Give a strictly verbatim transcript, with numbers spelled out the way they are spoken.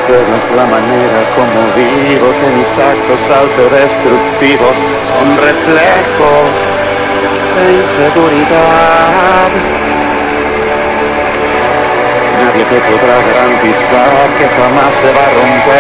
Pero es la manera como vivo, que mis actos autodestructivos son reflejo de inseguridad. Nadie te podrá garantizar que jamás se va a romper